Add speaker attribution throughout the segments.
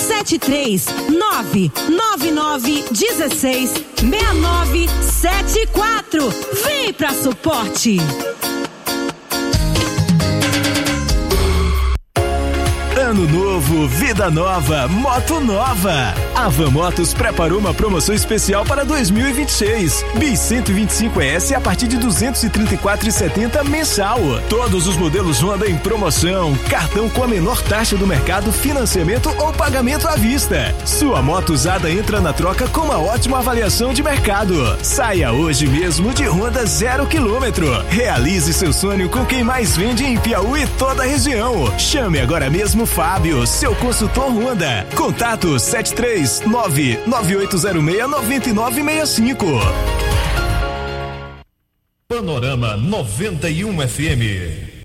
Speaker 1: 73999166974. Vem pra Suporte.
Speaker 2: Ano novo, vida nova, moto nova. A Van Motos preparou uma promoção especial para 2026. Bis 125S a partir de R$ 234,70 mensal. Todos os modelos Honda em promoção. Cartão com a menor taxa do mercado, financiamento ou pagamento à vista. Sua moto usada entra na troca com uma ótima avaliação de mercado. Saia hoje mesmo de Honda 0 km. Realize seu sonho com quem mais vende em Piauí e toda a região. Chame agora mesmo Fábio, seu consultor Honda. Contato 73998069965.
Speaker 3: Panorama 91 FM.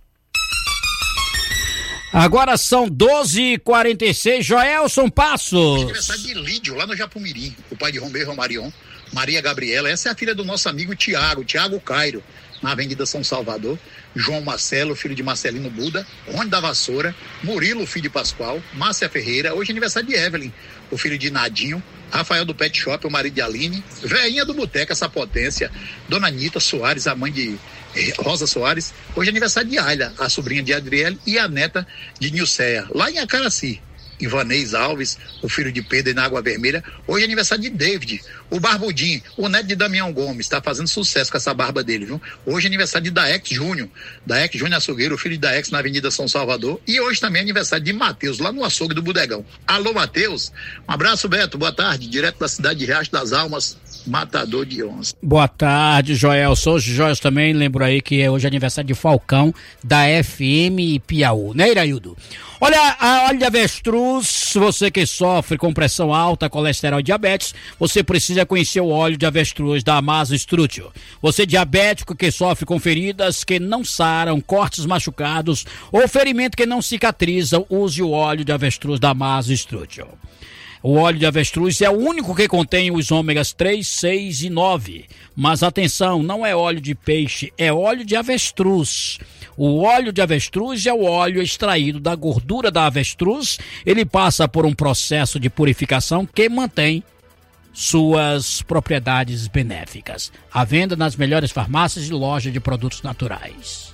Speaker 4: Agora são 12h46, Joelson Passos.
Speaker 5: Aniversário de Lídio, lá no Japumirim, o pai de Romeu e Romarion, Maria Gabriela, essa é a filha do nosso amigo Tiago Cairo, na Avenida São Salvador. João Marcelo, filho de Marcelino Buda, Rony da Vassoura, Murilo, filho de Pascoal, Márcia Ferreira, hoje é aniversário de Evelyn, o filho de Nadinho, Rafael do Pet Shop, o marido de Aline, Veinha do Boteca, essa potência, Dona Anitta Soares, a mãe de Rosa Soares, hoje é aniversário de Ayla, a sobrinha de Adriele e a neta de Nilceia, lá em Acaraci. Ivanês Alves, o filho de Pedro na Água Vermelha, hoje é aniversário de David, o Barbudinho, o neto de Damião Gomes, está fazendo sucesso com essa barba dele, viu? Hoje é aniversário de Daex Júnior Açougueiro, o filho de Daex na Avenida São Salvador, e hoje também é aniversário de Matheus, lá no açougue do Bodegão. Alô, Matheus, um abraço, Beto, boa tarde, direto da cidade de Riacho das Almas, matador de onça.
Speaker 4: Boa tarde, Joelson. Joelson também, lembro aí que hoje é aniversário de Falcão, da FM Piauí, né, Iraildo? Olha, a óleo de avestruz, você que sofre com pressão alta, colesterol e diabetes, você precisa conhecer o óleo de avestruz da Amazo Strutio. Você diabético que sofre com feridas que não saram, cortes machucados ou ferimento que não cicatriza, use o óleo de avestruz da Amazo Strutio. O óleo de avestruz é o único que contém os ômegas 3, 6 e 9. Mas atenção, não é óleo de peixe, é óleo de avestruz. O óleo de avestruz é o óleo extraído da gordura da avestruz. Ele passa por um processo de purificação que mantém suas propriedades benéficas. À venda nas melhores farmácias e lojas de produtos naturais.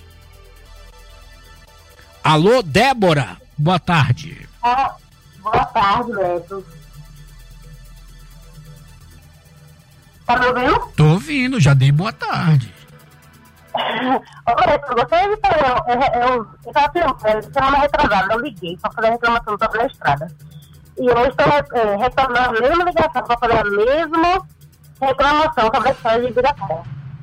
Speaker 4: Alô, Débora, boa tarde.
Speaker 6: Boa tarde, Beto. Tá me ouvindo?
Speaker 4: Tô ouvindo, já dei boa tarde.
Speaker 6: Beto, eu gostaria de falar, eu estava pensando, semana retrasada, eu liguei para fazer a reclamação sobre a estrada. E eu estou retornando a mesma ligação para fazer a mesma reclamação sobre a estrada de Ibirapuera.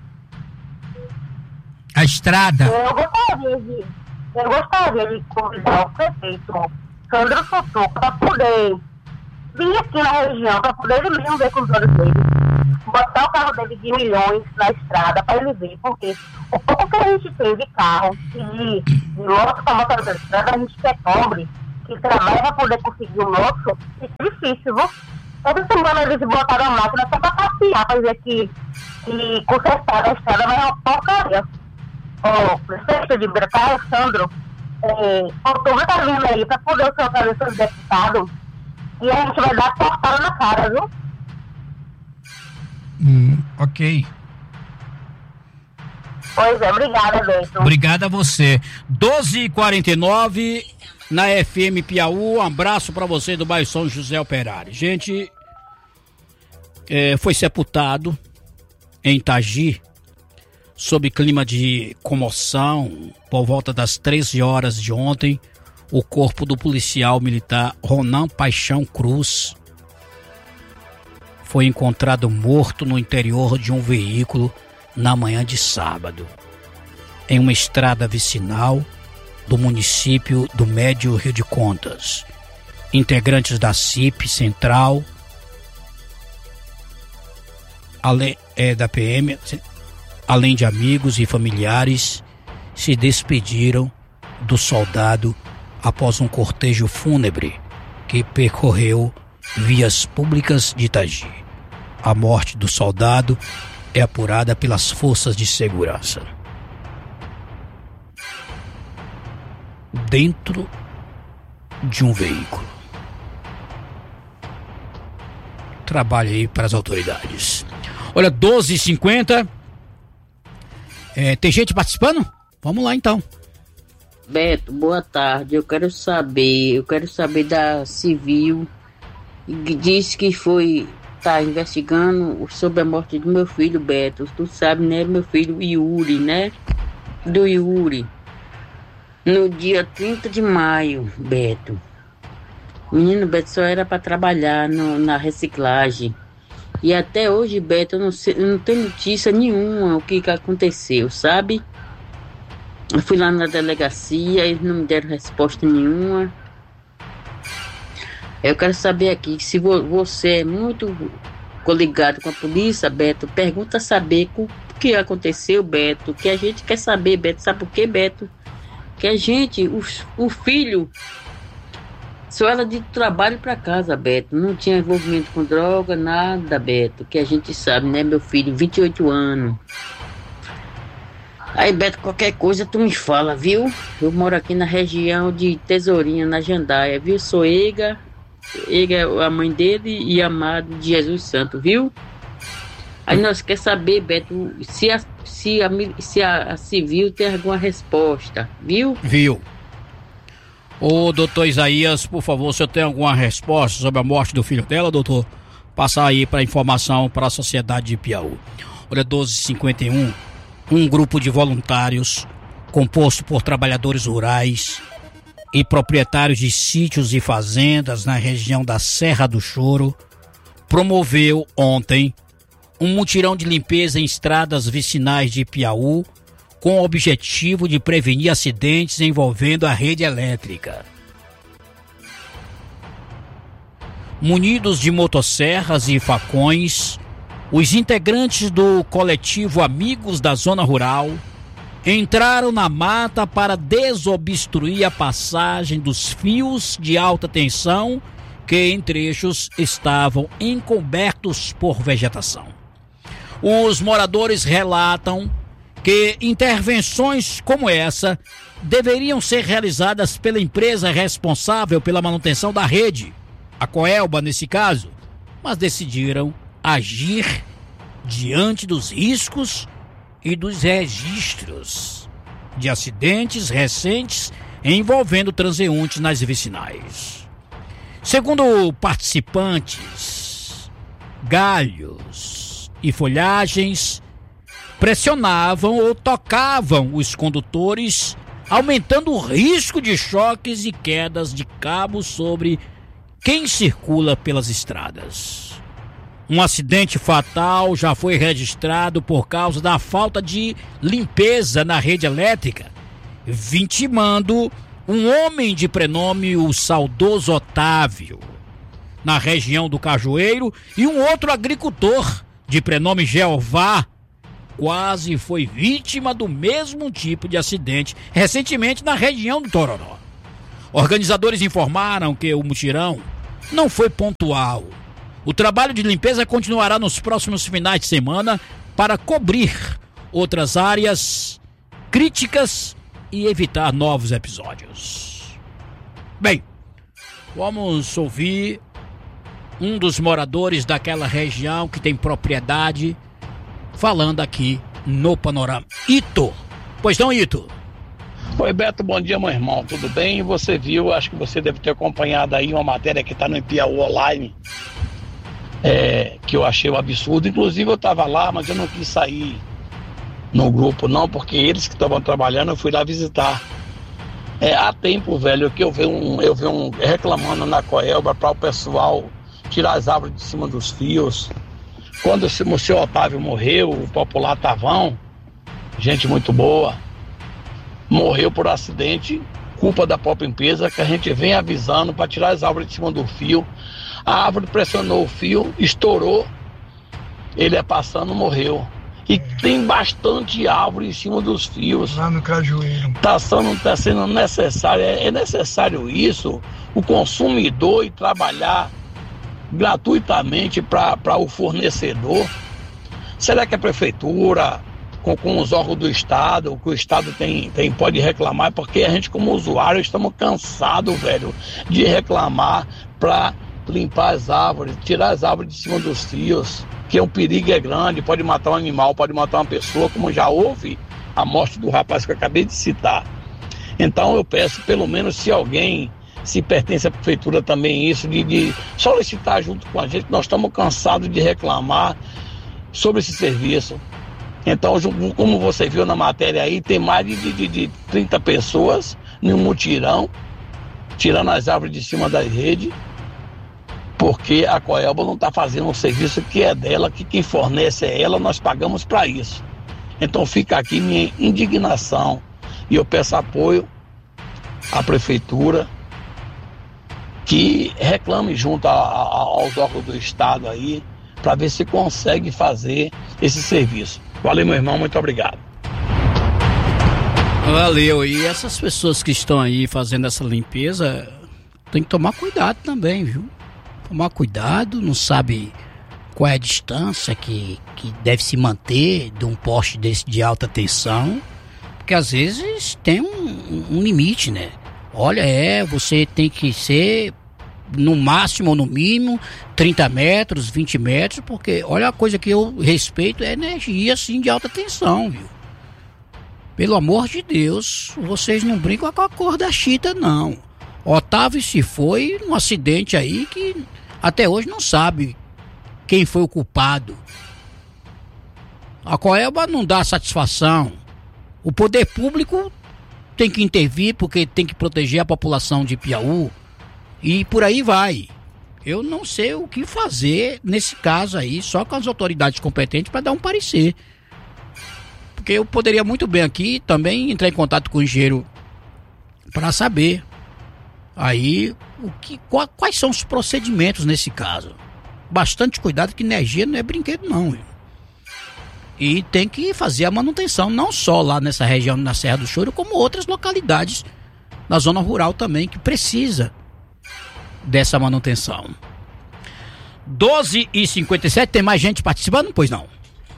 Speaker 4: A estrada?
Speaker 6: Eu gostaria de convidar o prefeito Sandro Sotoco para poder vir aqui na região, para poder ele mesmo ver com os olhos dele, botar o carro dele de milhões na estrada para ele ver, porque o pouco que a gente tem de carro e de lote para botar na estrada, a gente que é pobre, que trabalha para poder conseguir o nosso, isso é difícil, viu? Toda semana eles botaram a máquina só para passear, para dizer que consertar a estrada vai uma porcaria. O prefeito de Ibirapuera, Sandro, faltou muita venda aí para poder o senhor fazer seus deputados e a gente vai dar portada na cara, viu?
Speaker 4: Ok.
Speaker 6: Pois é, obrigada, Beto.
Speaker 4: Obrigada a você. 12h49 na FM Piauí. Um abraço para você do bairro São José Operário. Gente, foi sepultado em Itagi, sob clima de comoção, por volta das 13 horas de ontem, o corpo do policial militar Ronan Paixão Cruz foi encontrado morto no interior de um veículo na manhã de sábado, em uma estrada vicinal do município do Médio Rio de Contas. Integrantes da CIP Central, da PM, além de amigos e familiares, se despediram do soldado após um cortejo fúnebre que percorreu vias públicas de Itagi. A morte do soldado é apurada pelas forças de segurança. Dentro de um veículo. trabalho aí para as autoridades. Olha, 12h50. Tem gente participando? Vamos lá então.
Speaker 7: Beto, boa tarde. Eu quero saber da Civil. Diz que tá investigando sobre a morte do meu filho, Beto. Tu sabe, né? Meu filho Yuri, né? Do Yuri. No dia 30 de maio, Beto. Menino, Beto, só era para trabalhar na reciclagem. E até hoje, Beto, eu não tenho notícia nenhuma o que aconteceu, sabe? Eu fui lá na delegacia, eles não me deram resposta nenhuma. Eu quero saber aqui, se você é muito coligado com a polícia, Beto, pergunta saber o que aconteceu, Beto, que a gente quer saber, Beto. Sabe por quê, Beto? Que a gente, o filho, só era de trabalho para casa, Beto. Não tinha envolvimento com droga, nada, Beto. Que a gente sabe, né, meu filho? 28 anos. Aí, Beto, qualquer coisa tu me fala, viu? Eu moro aqui na região de Tesourinha, na Jandaia, viu? Sou Ega é a mãe dele e amado de Jesus Santo, viu? Aí nós quer saber, Beto, se a Civil tem alguma resposta, viu?
Speaker 4: Viu. Ô, doutor Isaías, por favor, se eu tenho alguma resposta sobre a morte do filho dela, doutor, passar aí para informação para a sociedade de Piauí. Olha, 12h51, um grupo de voluntários composto por trabalhadores rurais e proprietários de sítios e fazendas na região da Serra do Choro promoveu ontem um mutirão de limpeza em estradas vicinais de Piauí com o objetivo de prevenir acidentes envolvendo a rede elétrica. Munidos de motosserras e facões, os integrantes do coletivo Amigos da Zona Rural entraram na mata para desobstruir a passagem dos fios de alta tensão que em trechos estavam encobertos por vegetação. Os moradores relatam que intervenções como essa deveriam ser realizadas pela empresa responsável pela manutenção da rede, a Coelba nesse caso, mas decidiram agir diante dos riscos e dos registros de acidentes recentes envolvendo transeuntes nas vicinais. Segundo participantes, galhos e folhagens pressionavam ou tocavam os condutores, aumentando o risco de choques e quedas de cabos sobre quem circula pelas estradas. Um acidente fatal já foi registrado por causa da falta de limpeza na rede elétrica, vitimando um homem de prenome o Saudoso Otávio, na região do Cajueiro, e um outro agricultor de prenome Jeová quase foi vítima do mesmo tipo de acidente recentemente na região do Tororó. Organizadores informaram que o mutirão não foi pontual. O trabalho de limpeza continuará nos próximos finais de semana para cobrir outras áreas críticas e evitar novos episódios. Bem, vamos ouvir um dos moradores daquela região que tem propriedade falando aqui no Panorama. Ito, pois não, Ito?
Speaker 8: Oi, Beto, bom dia, meu irmão, tudo bem? Você viu, acho que você deve ter acompanhado aí uma matéria que está no Piauí Online, que eu achei um absurdo. Inclusive eu estava lá, mas eu não quis sair no grupo não, porque eles que estavam trabalhando, eu fui lá visitar. Há tempo, velho, que eu vi um reclamando na Coelba para o pessoal tirar as árvores de cima dos fios. Quando o seu Otávio morreu, o popular Tavão, gente muito boa, morreu por acidente, culpa da própria empresa, que a gente vem avisando para tirar as árvores de cima do fio. A árvore pressionou o fio, estourou, ele passando, morreu. E tem bastante árvore em cima dos fios.
Speaker 9: Lá no Cajueiro.
Speaker 8: Tá sendo necessário, é necessário isso, o consumidor ir trabalhar gratuitamente para o fornecedor. Será que a prefeitura, com os órgãos do Estado, que o Estado pode reclamar? Porque a gente, como usuário, estamos cansados, velho, de reclamar para limpar as árvores, tirar as árvores de cima dos fios, que o perigo é grande, pode matar um animal, pode matar uma pessoa, como já houve a morte do rapaz que eu acabei de citar. Então eu peço, pelo menos, se alguém, se pertence à prefeitura também isso, de solicitar junto com a gente, nós estamos cansados de reclamar sobre esse serviço. Então, como você viu na matéria aí, tem mais de 30 pessoas num mutirão, tirando as árvores de cima das redes, porque a Coelba não está fazendo um serviço que é dela, que quem fornece é ela, nós pagamos para isso. Então fica aqui minha indignação e eu peço apoio à prefeitura que reclame junto aos órgãos do estado aí para ver se consegue fazer esse serviço. Valeu, meu irmão, muito obrigado.
Speaker 4: Valeu, e essas pessoas que estão aí fazendo essa limpeza tem que tomar cuidado também, viu? Tomar cuidado, não sabe qual é a distância que deve se manter de um poste desse de alta tensão, porque às vezes tem um limite, né? Olha, você tem que ser no máximo ou no mínimo 30 metros, 20 metros, porque olha, a coisa que eu respeito é energia assim de alta tensão, viu? Pelo amor de Deus, vocês não brincam com a cor da chita, não. Otávio se foi num acidente aí que até hoje não sabe quem foi o culpado. A Coelba não dá satisfação. O poder público tem que intervir porque tem que proteger a população de Piauí e por aí vai. Eu não sei o que fazer nesse caso aí, só com as autoridades competentes para dar um parecer. Porque eu poderia muito bem aqui também entrar em contato com o engenheiro para saber aí quais são os procedimentos nesse caso. Bastante cuidado, que energia não é brinquedo não, viu? E tem que fazer a manutenção, não só lá nessa região, na Serra do Choro, como outras localidades na zona rural também, que precisa dessa manutenção. 12h57, tem mais gente participando? Pois não.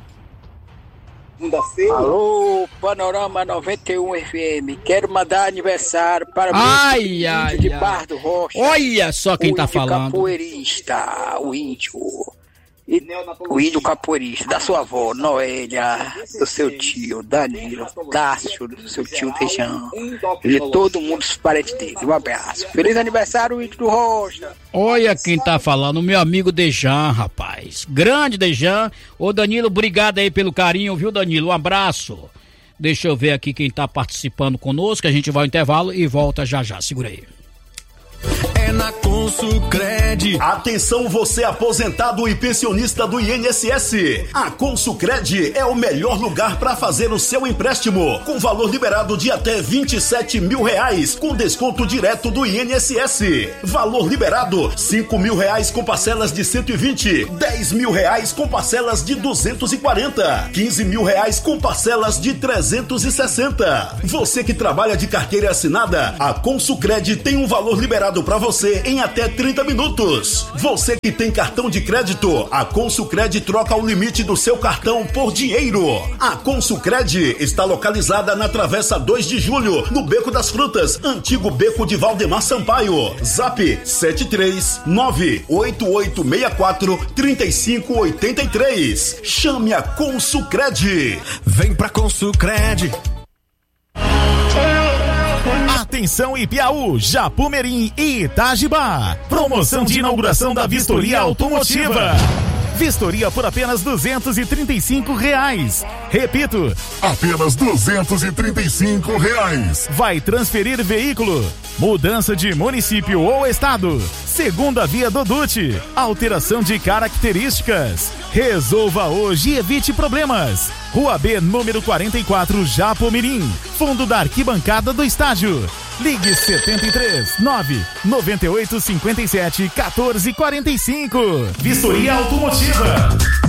Speaker 9: Alô, Panorama 91 FM. Quero mandar aniversário para o índio de Barra do Rocha.
Speaker 4: Olha só quem tá falando.
Speaker 9: Capoeirista, o índio. O índio capoeirista, da sua avó, Noélia, do seu tio, Danilo, Tássio, do seu tio Tejão, de todo mundo, os parentes dele. Um abraço. Feliz aniversário, índio do Rocha.
Speaker 4: Olha quem tá falando, meu amigo Dejan, rapaz. Grande Dejan. Ô Danilo, obrigado aí pelo carinho, viu, Danilo? Um abraço. Deixa eu ver aqui quem tá participando conosco, a gente vai ao intervalo e volta já já. Segura aí.
Speaker 2: É na Consucred. Atenção, você aposentado e pensionista do INSS. A Consucred é o melhor lugar para fazer o seu empréstimo, com valor liberado de até R$27 mil, com desconto direto do INSS. Valor liberado R$5.000 com parcelas de 120, R$10 mil com parcelas de 240, R$15 mil com parcelas de 360. Você que trabalha de carteira assinada, a Consucred tem um valor liberado para você em até 30 minutos. Você que tem cartão de crédito, a Consucred troca o limite do seu cartão por dinheiro. A Consucred está localizada na Travessa 2 de Julho, no Beco das Frutas, antigo Beco de Valdemar Sampaio. Zap 73988643583. Chame a Consucred. Vem pra Consucred. Atenção Ipiaú, Japumirim e Itajibá. Promoção de inauguração da Vistoria Automotiva. Vistoria por apenas R$235. Repito, apenas R$235. Vai transferir veículo, mudança de município ou estado, segunda via do DUT, alteração de características. Resolva hoje e evite problemas. Rua B, número 44, Japumirim, fundo da arquibancada do estádio. Ligue 73-9-9857-1445. Vistoria Automotiva.